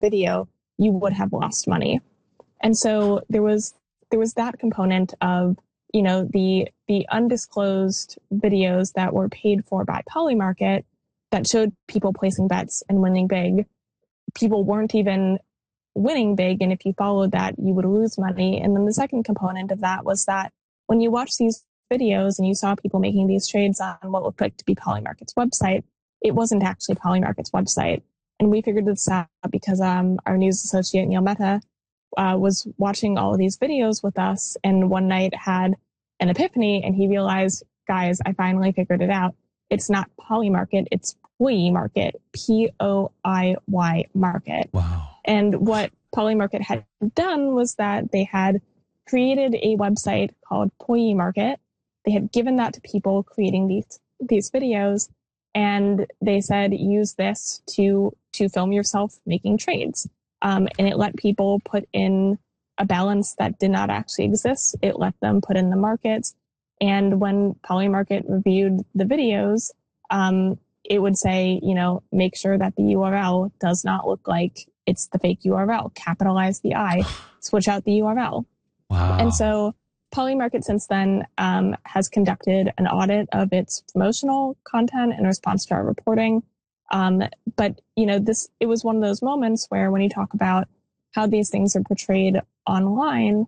video, you would have lost money. And so there was that component of, the undisclosed videos that were paid for by Polymarket that showed people placing bets and winning big. People weren't even winning big, and if you followed that, you would lose money. And then the second component of that was that when you watch these videos and you saw people making these trades on what looked like to be Polymarket's website, it wasn't actually Polymarket's website. And we figured this out because our news associate, Neil Mehta, was watching all of these videos with us, and one night had an epiphany, and he realized, guys, I finally figured it out. It's not Polymarket, it's Poymarket, P-O-I-Y market. Wow. And what Polymarket had done was that they had created a website called Poymarket. They had given that to people creating these videos, and they said, use this to film yourself making trades. And it let people put in a balance that did not actually exist. It let them put in the markets. And when Polymarket reviewed the videos, it would say, make sure that the URL does not look like it's the fake URL. Capitalize the I, switch out the URL. Wow. And so Polymarket since then has conducted an audit of its promotional content in response to our reporting. But it was one of those moments where when you talk about how these things are portrayed online,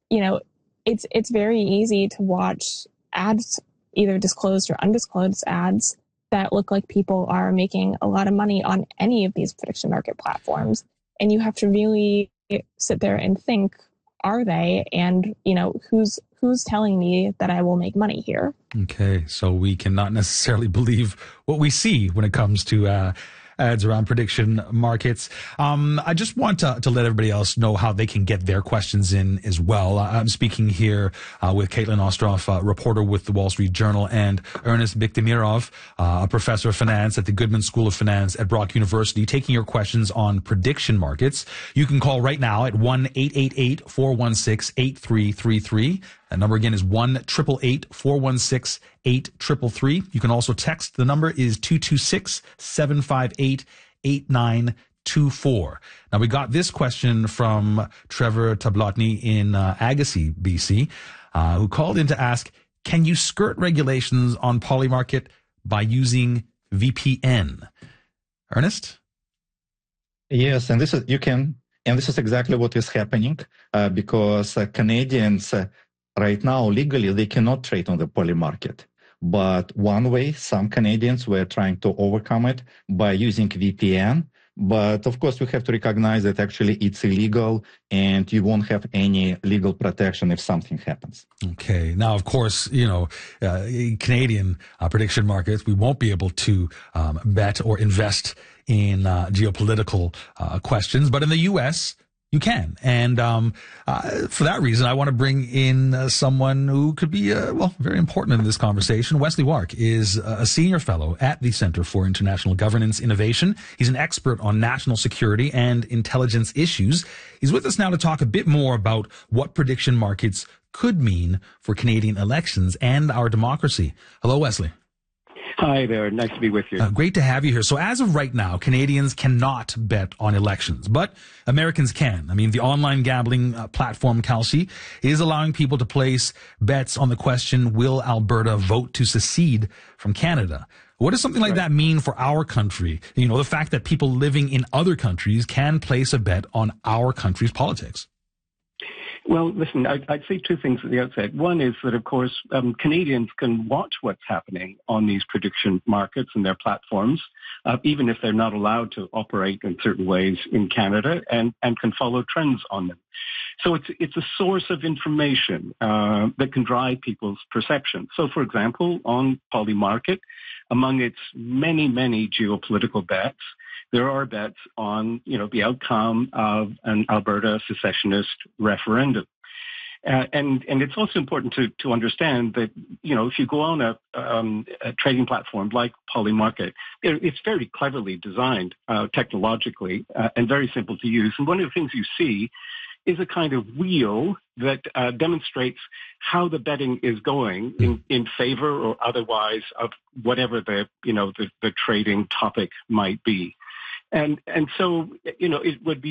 it's very easy to watch ads, either disclosed or undisclosed ads, that look like people are making a lot of money on any of these prediction market platforms. And you have to really sit there and think, are they? And, who's telling me that I will make money here? Okay, so we cannot necessarily believe what we see when it comes to ads around prediction markets. I just want to let everybody else know how they can get their questions in as well. I'm speaking here with Caitlin Ostroff, reporter with the Wall Street Journal, and Ernest Bikhtemirov, a professor of finance at the Goodman School of Finance at Brock University, taking your questions on prediction markets. You can call right now at 1-888-416-8333. That number again is 1-888-416-8333. You can also text. The number is 226-758-8924. Now, we got this question from Trevor Tablotny in Agassiz, BC, who called in to ask, can you skirt regulations on Polymarket by using VPN? Ernest? Yes, and this is, you can, and this is exactly what is happening because Canadians right now, legally, they cannot trade on the Polymarket. But one way, some Canadians were trying to overcome it by using VPN. But of course, we have to recognize that actually it's illegal and you won't have any legal protection if something happens. Okay. Now, of course, Canadian prediction markets, we won't be able to bet or invest in geopolitical questions. But in the U.S., you can. And for that reason, I want to bring in someone who could be, very important in this conversation. Wesley Wark is a senior fellow at the Center for International Governance Innovation. He's an expert on national security and intelligence issues. He's with us now to talk a bit more about what prediction markets could mean for Canadian elections and our democracy. Hello, Wesley. Hi there. Nice to be with you. Great to have you here. So as of right now, Canadians cannot bet on elections, but Americans can. I mean, the online gambling platform Kalshi is allowing people to place bets on the question, will Alberta vote to secede from Canada? What does something like that mean for our country? The fact that people living in other countries can place a bet on our country's politics. Well, listen, I'd say two things at the outset. One is that, of course, Canadians can watch what's happening on these prediction markets and their platforms, even if they're not allowed to operate in certain ways in Canada, and can follow trends on them. So it's a source of information that can drive people's perception. So, for example, on Polymarket, among its many, many geopolitical bets, there are bets on, the outcome of an Alberta secessionist referendum. And it's also important to understand that, if you go on a trading platform like Polymarket, it's very cleverly designed technologically and very simple to use. And one of the things you see is a kind of wheel that demonstrates how the betting is going in favor or otherwise of whatever the trading topic might be. And so, it would be